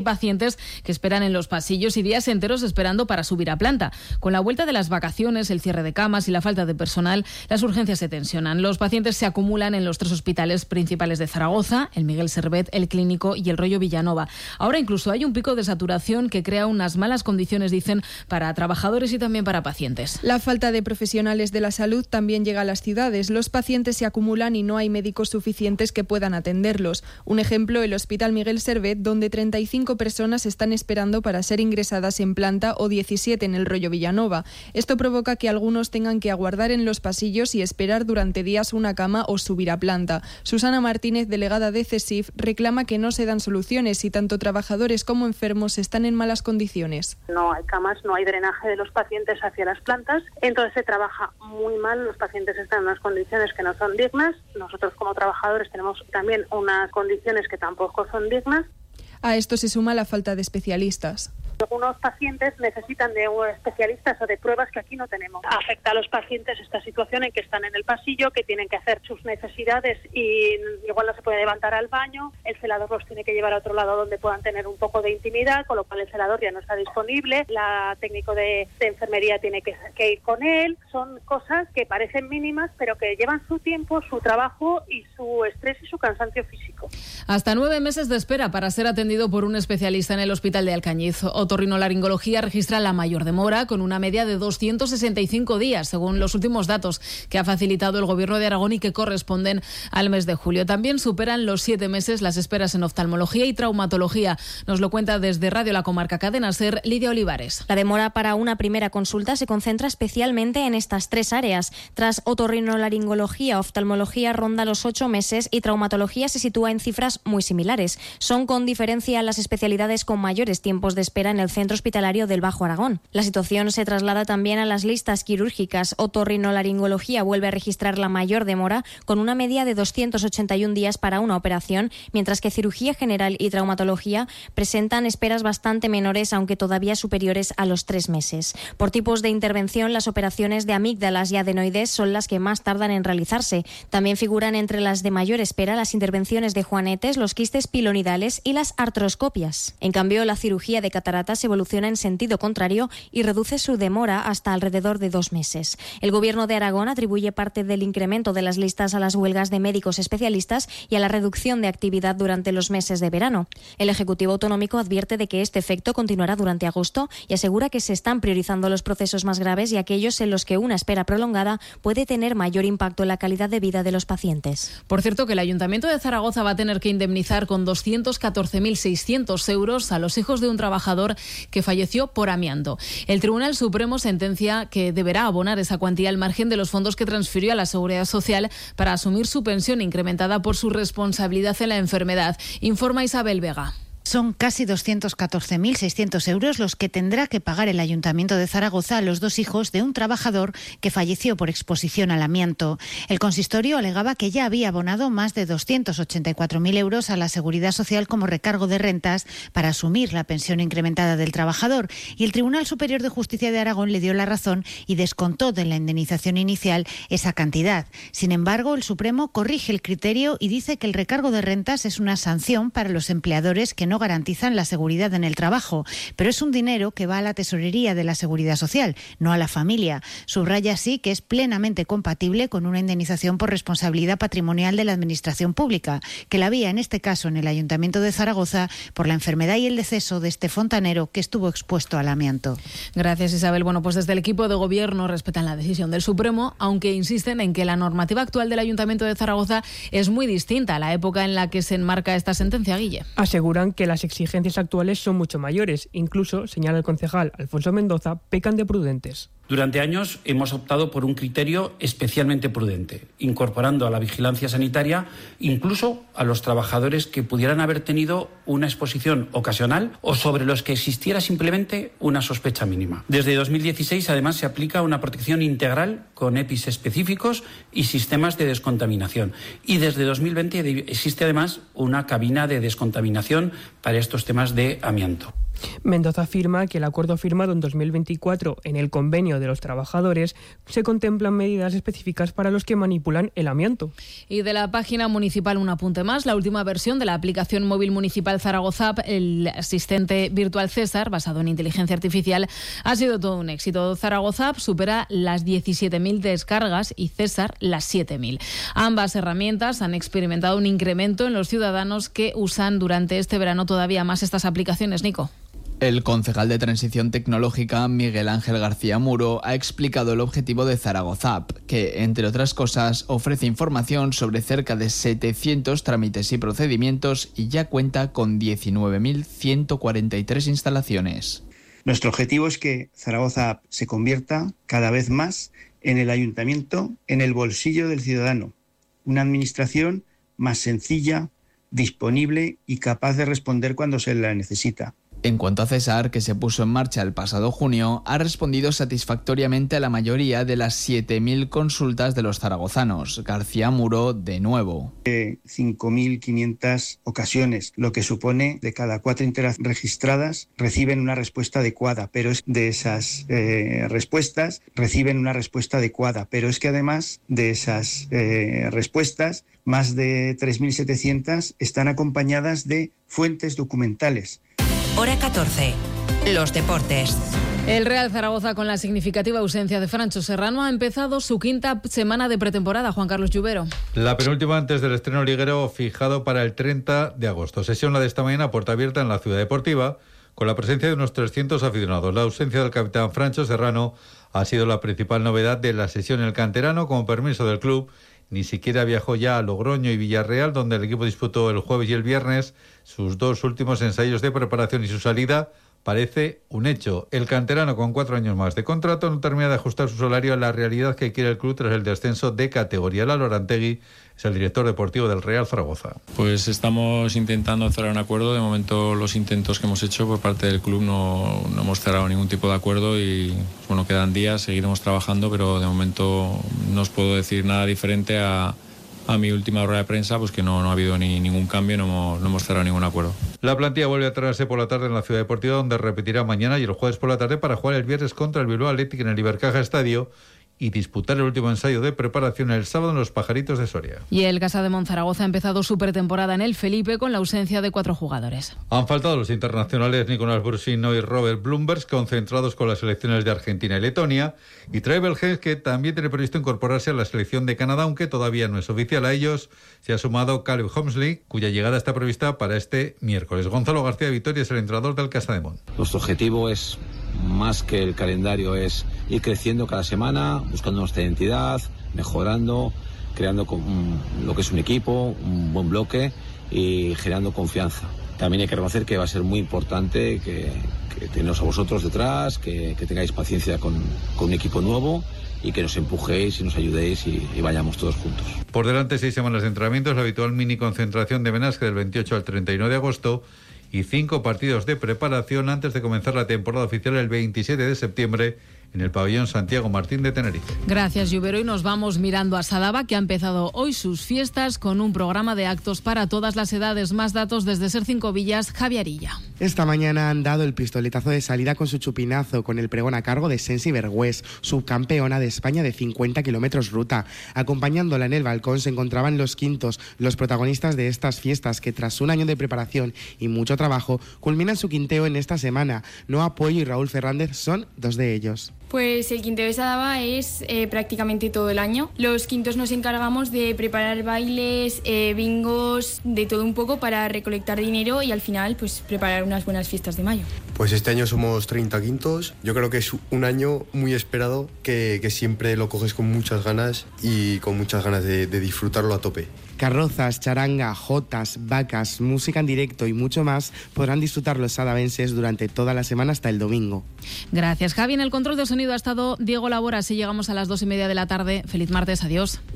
Pacientes que esperan en los pasillos y días enteros esperando para subir a planta. Con la vuelta de las vacaciones, el cierre de camas y la falta de personal, las urgencias se tensionan. Los pacientes se acumulan en los 3 hospitales principales de Zaragoza, el Miguel Servet, el Clínico y el Rollo Villanova. Ahora incluso hay un pico de saturación que crea unas malas condiciones, dicen, para trabajadores y también para pacientes. La falta de profesionales de la salud también llega a las ciudades. Los pacientes se acumulan y no hay médicos suficientes que puedan atenderlos. Un ejemplo, el Hospital Miguel Servet, donde 35 personas están esperando para ser ingresadas en planta o 17 en el Rollo Villanova. Esto provoca que algunos tengan que aguardar en los pasillos y esperar durante días una cama o subir a planta. Susana Martínez, delegada de CESIF, reclama que no se dan soluciones y tanto trabajadores como enfermos están en malas condiciones. No hay camas, no hay drenaje de los pacientes hacia las plantas, entonces se trabaja muy mal, los pacientes están en unas condiciones que no son dignas, nosotros como trabajadores tenemos también unas condiciones que tampoco son dignas. A esto se suma la falta de especialistas. Algunos pacientes necesitan de especialistas o de pruebas que aquí no tenemos. Afecta a los pacientes esta situación en que están en el pasillo, que tienen que hacer sus necesidades y igual no se puede levantar al baño. El celador los tiene que llevar a otro lado donde puedan tener un poco de intimidad, con lo cual el celador ya no está disponible. La técnico de enfermería tiene que ir con él. Son cosas que parecen mínimas, pero que llevan su tiempo, su trabajo y su estrés y su cansancio físico. Hasta 9 meses de espera para ser atendido por un especialista en el Hospital de Alcañiz. Otorrinolaringología registra la mayor demora, con una media de 265 días, según los últimos datos que ha facilitado el Gobierno de Aragón y que corresponden al mes de julio. También superan los 7 meses las esperas en oftalmología y traumatología. Nos lo cuenta desde Radio La Comarca Cadena SER, Lidia Olivares. La demora para una primera consulta se concentra especialmente en estas 3 áreas. Tras otorrinolaringología, oftalmología ronda los 8 meses y traumatología se sitúa en cifras muy similares. Son con diferencia las especialidades con mayores tiempos de espera en el Centro Hospitalario del Bajo Aragón. La situación se traslada también a las listas quirúrgicas. Otorrinolaringología vuelve a registrar la mayor demora, con una media de 281 días para una operación, mientras que cirugía general y traumatología presentan esperas bastante menores, aunque todavía superiores a los 3 meses. Por tipos de intervención, las operaciones de amígdalas y adenoides son las que más tardan en realizarse. También figuran entre las de mayor espera las intervenciones de juanetes, los quistes pilonidales y las artroscopias. En cambio, la cirugía de cataratas evoluciona en sentido contrario y reduce su demora hasta alrededor de 2 meses. El Gobierno de Aragón atribuye parte del incremento de las listas a las huelgas de médicos especialistas y a la reducción de actividad durante los meses de verano. El Ejecutivo Autonómico advierte de que este efecto continuará durante agosto y asegura que se están priorizando los procesos más graves y aquellos en los que una espera prolongada puede tener mayor impacto en la calidad de vida de los pacientes. Por cierto, que el Ayuntamiento de Zaragoza va a tener que indemnizar con 214.600 euros a los hijos de un trabajador que falleció por amianto. El Tribunal Supremo sentencia que deberá abonar esa cuantía al margen de los fondos que transfirió a la Seguridad Social para asumir su pensión incrementada por su responsabilidad en la enfermedad. Informa Isabel Vega. Son casi 214.600 euros los que tendrá que pagar el Ayuntamiento de Zaragoza a los 2 hijos de un trabajador que falleció por exposición al amianto. El consistorio alegaba que ya había abonado más de 284.000 euros a la Seguridad Social como recargo de rentas para asumir la pensión incrementada del trabajador, y el Tribunal Superior de Justicia de Aragón le dio la razón y descontó de la indemnización inicial esa cantidad. Sin embargo, el Supremo corrige el criterio y dice que el recargo de rentas es una sanción para los empleadores que no garantizan la seguridad en el trabajo, pero es un dinero que va a la tesorería de la Seguridad Social, no a la familia. Subraya así que es plenamente compatible con una indemnización por responsabilidad patrimonial de la Administración Pública, que la había en este caso en el Ayuntamiento de Zaragoza por la enfermedad y el deceso de este fontanero que estuvo expuesto al amianto. Gracias, Isabel. Bueno, pues desde el equipo de gobierno respetan la decisión del Supremo, aunque insisten en que la normativa actual del Ayuntamiento de Zaragoza es muy distinta a la época en la que se enmarca esta sentencia, Guille. Aseguran que las exigencias actuales son mucho mayores. Incluso, señala el concejal Alfonso Mendoza, pecan de prudentes. Durante años hemos optado por un criterio especialmente prudente, incorporando a la vigilancia sanitaria incluso a los trabajadores que pudieran haber tenido una exposición ocasional o sobre los que existiera simplemente una sospecha mínima. Desde 2016, además, se aplica una protección integral con EPIs específicos y sistemas de descontaminación. Y desde 2020 existe además una cabina de descontaminación para estos temas de amianto. Mendoza afirma que el acuerdo firmado en 2024 en el convenio de los trabajadores se contemplan medidas específicas para los que manipulan el amianto. Y de la página municipal un apunte más, la última versión de la aplicación móvil municipal Zaragoza App, el asistente virtual César, basado en inteligencia artificial, ha sido todo un éxito. Zaragoza App supera las 17.000 descargas y César las 7.000. Ambas herramientas han experimentado un incremento en los ciudadanos que usan durante este verano todavía más estas aplicaciones, Nico. El concejal de Transición Tecnológica, Miguel Ángel García Muro, ha explicado el objetivo de Zaragoza App, que, entre otras cosas, ofrece información sobre cerca de 700 trámites y procedimientos y ya cuenta con 19.143 instalaciones. Nuestro objetivo es que Zaragoza App se convierta cada vez más en el ayuntamiento, en el bolsillo del ciudadano. Una administración más sencilla, disponible y capaz de responder cuando se la necesita. En cuanto a César, que se puso en marcha el pasado junio, ha respondido satisfactoriamente a la mayoría de las 7.000 consultas de los zaragozanos. García Muro, de nuevo. 5.500 ocasiones, lo que supone de cada 4 interacciones registradas reciben una respuesta adecuada, pero es de esas respuestas reciben una respuesta adecuada, pero es que además de esas respuestas, más de 3.700 están acompañadas de fuentes documentales. Hora 14. Los deportes. El Real Zaragoza, con la significativa ausencia de Francho Serrano, ha empezado su quinta semana de pretemporada. Juan Carlos Lluvero. La penúltima antes del estreno liguero fijado para el 30 de agosto. Sesión la de esta mañana a puerta abierta en la Ciudad Deportiva, con la presencia de unos 300 aficionados. La ausencia del capitán Francho Serrano ha sido la principal novedad de la sesión. El canterano, con permiso del club, ni siquiera viajó ya a Logroño y Villarreal, donde el equipo disputó el jueves y el viernes sus 2 últimos ensayos de preparación, y su salida parece un hecho. El canterano, con 4 años más de contrato, no termina de ajustar su salario a la realidad que quiere el club tras el descenso de categoría. Lalo Arantegui es el director deportivo del Real Zaragoza. Pues estamos intentando cerrar un acuerdo. De momento los intentos que hemos hecho por parte del club no hemos cerrado ningún tipo de acuerdo y bueno, quedan días, seguiremos trabajando, pero de momento no os puedo decir nada diferente a mi última rueda de prensa, pues que no ha habido ningún cambio, no hemos cerrado ningún acuerdo. La plantilla vuelve a entrenarse por la tarde en la Ciudad Deportiva, donde repetirá mañana y el jueves por la tarde para jugar el viernes contra el Bilbao Athletic en el Ibercaja Estadio y disputar el último ensayo de preparación el sábado en los Pajaritos de Soria. Y el Casa de Monzaragoza ha empezado su pretemporada en el Felipe con la ausencia de 4 jugadores. Han faltado los internacionales Nicolás Brusino y Robert Blumberg, concentrados con las selecciones de Argentina y Letonia, y Travel Hens, que también tiene previsto incorporarse a la selección de Canadá, aunque todavía no es oficial. A ellos se ha sumado Caleb Homsley, cuya llegada está prevista para este miércoles. Gonzalo García Vitoria es el entrenador del Casa de Mon. Nuestro objetivo es, más que el calendario, es ir creciendo cada semana, buscando nuestra identidad, mejorando, creando lo que es un equipo, un buen bloque y generando confianza. También hay que reconocer que va a ser muy importante que teneros a vosotros detrás, que tengáis paciencia con un equipo nuevo y que nos empujéis y nos ayudéis y vayamos todos juntos. Por delante 6 semanas de entrenamientos, la habitual mini concentración de Benasque del 28 al 31 de agosto y 5 partidos de preparación antes de comenzar la temporada oficial el 27 de septiembre en el pabellón Santiago Martín de Tenerife. Gracias, Lluvero, y nos vamos mirando a Sadaba, que ha empezado hoy sus fiestas con un programa de actos para todas las edades. Más datos desde Ser 5 Villas, Javierilla. Esta mañana han dado el pistoletazo de salida con su chupinazo, con el pregón a cargo de Sensi Bergüés, subcampeona de España de 50 kilómetros ruta. Acompañándola en el balcón se encontraban los quintos, los protagonistas de estas fiestas, que tras un año de preparación y mucho trabajo culminan su quinteo en esta semana. Noa Puello y Raúl Fernández son 2 de ellos. Pues el quinteo de Sadaba es prácticamente todo el año. Los quintos nos encargamos de preparar bailes, bingos, de todo un poco para recolectar dinero y al final pues preparar unas buenas fiestas de mayo. Pues este año somos 30 quintos. Yo creo que es un año muy esperado, que siempre lo coges con muchas ganas y con muchas ganas de disfrutarlo a tope. Carrozas, charanga, jotas, vacas, música en directo y mucho más podrán disfrutar los sadavenses durante toda la semana hasta el domingo. Gracias, Javi. En el control de sonido ha estado Diego Labora. Así llegamos a las 2:30 de la tarde. Feliz martes. Adiós.